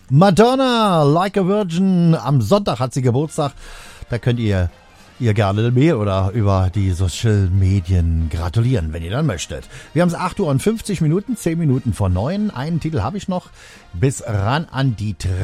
Madonna, Like a Virgin. Am Sonntag hat sie Geburtstag. Da könnt ihr gerne mehr oder über die Social Medien gratulieren, wenn ihr dann möchtet. Wir haben es 8 Uhr und 50 Minuten, 10 Minuten vor 9. Einen Titel habe ich noch. Bis ran an die